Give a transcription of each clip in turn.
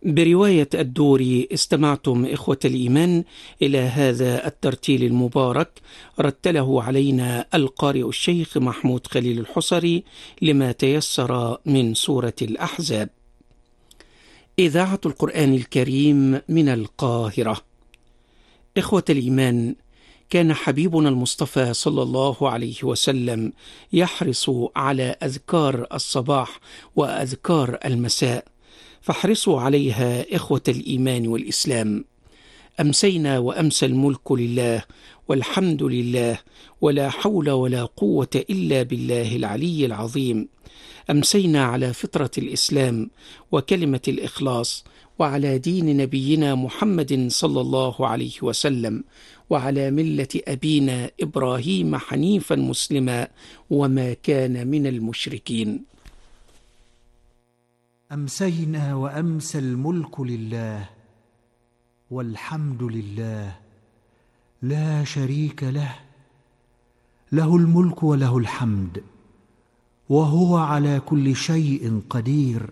برواية الدوري استمعتم إخوة الإيمان إلى هذا الترتيل المبارك، رتله علينا القارئ الشيخ محمود خليل الحصري لما تيسر من سورة الأحزاب. إذاعة القرآن الكريم من القاهرة. إخوة الإيمان، كان حبيبنا المصطفى صلى الله عليه وسلم يحرص على أذكار الصباح وأذكار المساء، فاحرصوا عليها إخوة الإيمان والإسلام. أمسينا وأمسى الملك لله والحمد لله ولا حول ولا قوة إلا بالله العلي العظيم. أمسينا على فطرة الإسلام وكلمة الإخلاص، وعلى دين نبينا محمد صلى الله عليه وسلم، وعلى ملة أبينا إبراهيم حنيفا مسلما وما كان من المشركين. أمسينا وأمسى الملك لله والحمد لله لا شريك له، له الملك وله الحمد وهو على كل شيء قدير.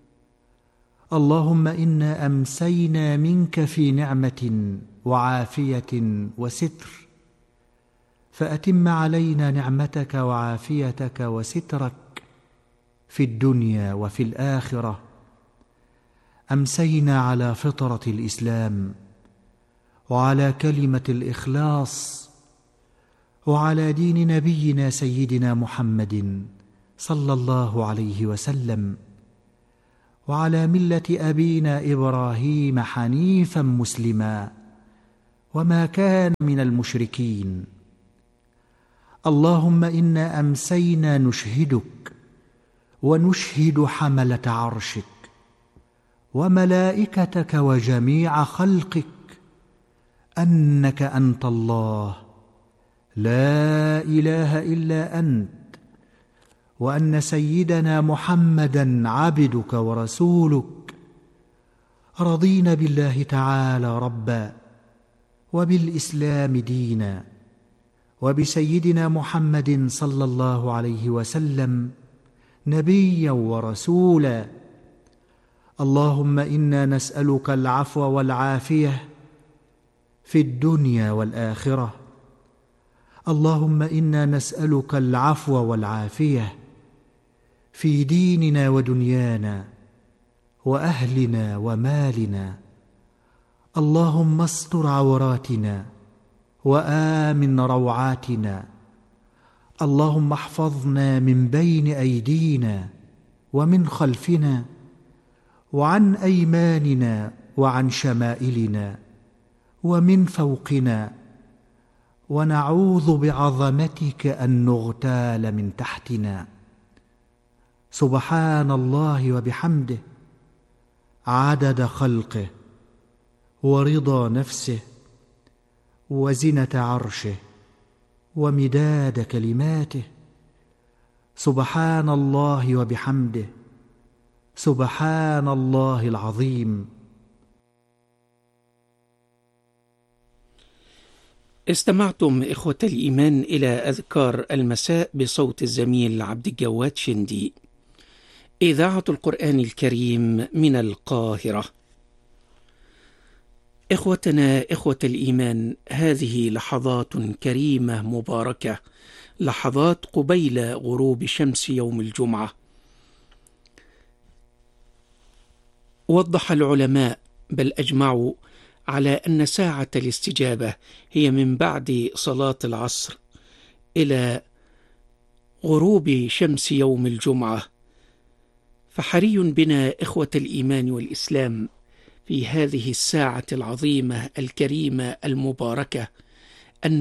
اللهم إنا أمسينا منك في نعمة وعافية وستر، فأتم علينا نعمتك وعافيتك وسترك في الدنيا وفي الآخرة. أمسينا على فطرة الإسلام وعلى كلمة الإخلاص وعلى دين نبينا سيدنا محمد صلى الله عليه وسلم، وعلى ملة أبينا إبراهيم حنيفا مسلما وما كان من المشركين. اللهم إنا أمسينا نشهدك ونشهد حملة عرشك وملائكتك وجميع خلقك أنك أنت الله لا إله إلا أنت، وأن سيدنا محمدا عبدك ورسولك. رضينا بالله تعالى ربا، وبالإسلام دينا، وبسيدنا محمد صلى الله عليه وسلم نبيا ورسولا. اللهم إنا نسألك العفو والعافية في الدنيا والآخرة. اللهم إنا نسألك العفو والعافية في ديننا ودنيانا وأهلنا ومالنا. اللهم استر عوراتنا وآمن روعاتنا. اللهم احفظنا من بين أيدينا ومن خلفنا وعن أيماننا وعن شمائلنا ومن فوقنا، ونعوذ بعظمتك أن نغتال من تحتنا. سبحان الله وبحمده عدد خلقه ورضا نفسه وزنة عرشه ومداد كلماته. سبحان الله وبحمده سبحان الله العظيم. استمعتم إخوة الإيمان إلى أذكار المساء بصوت الزميل عبد الجواد شندي. إذاعة القرآن الكريم من القاهرة. إخوتنا إخوة الإيمان، هذه لحظات كريمة مباركة، لحظات قبيل غروب شمس يوم الجمعة. وضح العلماء بل أجمعوا على أن ساعة الاستجابة هي من بعد صلاة العصر إلى غروب شمس يوم الجمعة. فحري بنا إخوة الإيمان والإسلام في هذه الساعة العظيمة الكريمة المباركة أن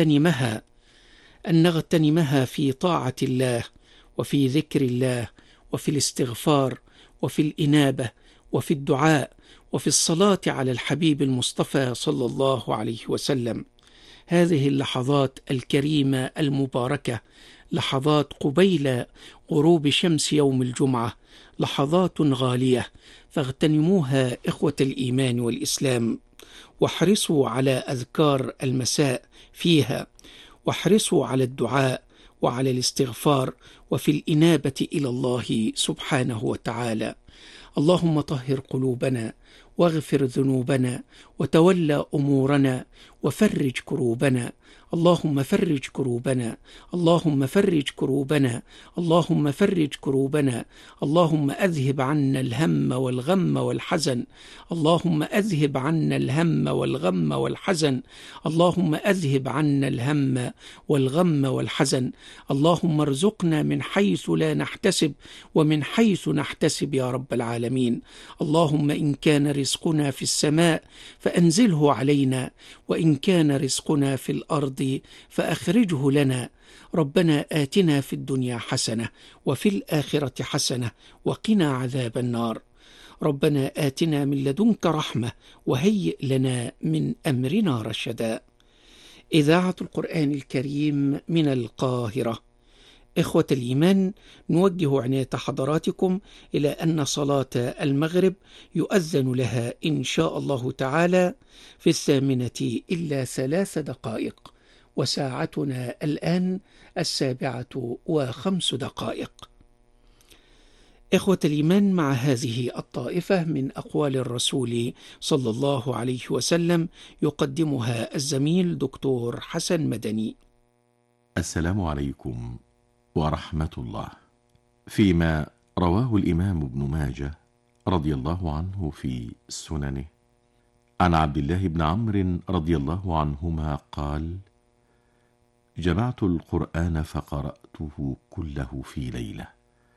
نغتنمها في طاعة الله وفي ذكر الله وفي الاستغفار وفي الإنابة وفي الدعاء وفي الصلاة على الحبيب المصطفى صلى الله عليه وسلم. هذه اللحظات الكريمة المباركة لحظات قبيل غروب شمس يوم الجمعة، لحظات غالية، فاغتنموها إخوة الإيمان والإسلام، واحرصوا على أذكار المساء فيها، واحرصوا على الدعاء وعلى الاستغفار وفي الإنابة إلى الله سبحانه وتعالى. اللهم طهر قلوبنا واغفر ذنوبنا وتولى أمورنا وفرج كروبنا. اللهم فرج كروبنا، اللهم فرج كروبنا، اللهم فرج كروبنا. اللهم أذهب عنا الهم والغم والحزن، اللهم أذهب عنا الهم والغم والحزن، اللهم أذهب عنا الهم والغم والحزن. اللهم ارزقنا من حيث لا نحتسب ومن حيث نحتسب يا رب العالمين. اللهم إن كان رزقنا في السماء فأنزله علينا، وإن كان رزقنا في الأرض فأخرجه لنا. ربنا آتنا في الدنيا حسنة وفي الآخرة حسنة وقنا عذاب النار. ربنا آتنا من لدنك رحمة وهيئ لنا من أمرنا رشدا. إذاعة القرآن الكريم من القاهرة. إخوة الإيمان، نوجه عناية حضراتكم إلى أن صلاة المغرب يؤذن لها إن شاء الله تعالى في 8:03، وساعتنا الآن 7:05. إخوة الإيمان، مع هذه الطائفة من أقوال الرسول صلى الله عليه وسلم يقدمها الزميل دكتور حسن مدني. السلام عليكم ورحمة الله. فيما رواه الإمام ابن ماجه رضي الله عنه في سننه عن عبد الله بن عمرو رضي الله عنهما قال: جمعت القرآن فقرأته كله في ليلة،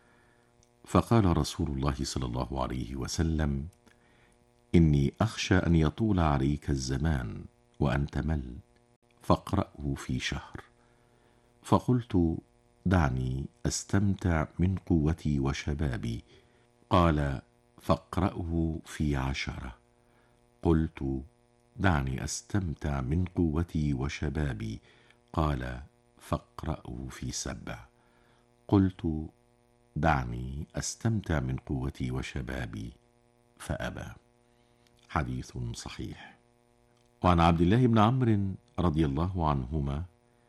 فقال رسول الله صلى الله عليه وسلم: إني أخشى أن يطول عليك الزمان وأن تمل، فاقرأه في شهر. فقلت: دعني أستمتع من قوتي وشبابي. قال: فاقرأه في 10. قلت: دعني أستمتع من قوتي وشبابي. قال: فاقرأه في 7. قلت: دعني أستمتع من قوتي وشبابي، فأبى. حديث صحيح. وعن عبد الله بن عمرو رضي الله عنهما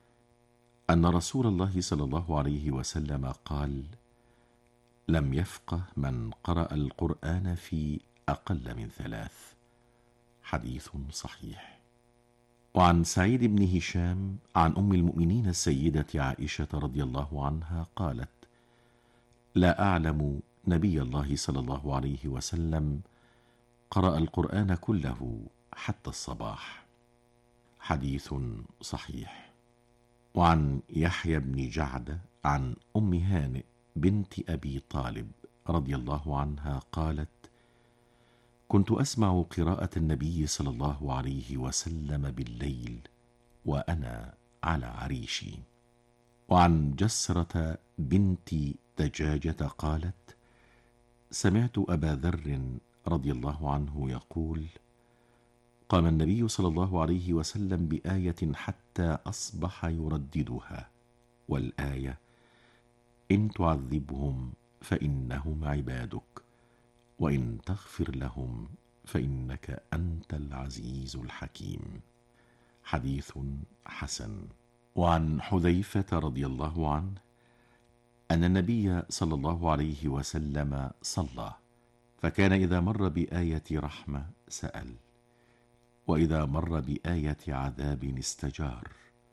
أن رسول الله صلى الله عليه وسلم قال: لم يفقه من قرأ القرآن في أقل من 3. حديث صحيح. وعن سعيد بن هشام عن أم المؤمنين السيدة عائشة رضي الله عنها قالت: لا أعلم نبي الله صلى الله عليه وسلم قرأ القرآن كله حتى الصباح. حديث صحيح. وعن يحيى بن جعد عن أم هانئ بنت أبي طالب رضي الله عنها قالت: كنت أسمع قراءة النبي صلى الله عليه وسلم بالليل وأنا على عريشي. وعن جسرة بنت دجاجة قالت: سمعت أبا ذر رضي الله عنه يقول: قام النبي صلى الله عليه وسلم بآية حتى أصبح يرددها، والآية: إن تعذبهم فإنهم عبادك، وإن تغفر لهم فإنك أنت العزيز الحكيم. حديث حسن. وعن حذيفة رضي الله عنه أن النبي صلى الله عليه وسلم صلى، فكان إذا مر بآية رحمة سأل، وإذا مر بآية عذاب استجار،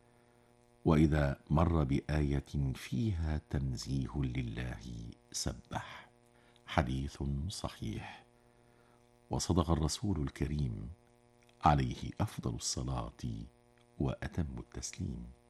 وإذا مر بآية فيها تنزيه لله سبح. حديث صحيح. وصدق الرسول الكريم عليه أفضل الصلاة وأتم التسليم.